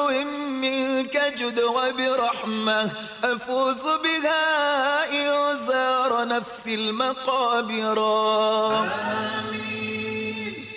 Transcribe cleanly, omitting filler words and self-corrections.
بعفو منك جد وبرحمة أفوز بها إن زار نفسي المقابر. آمين.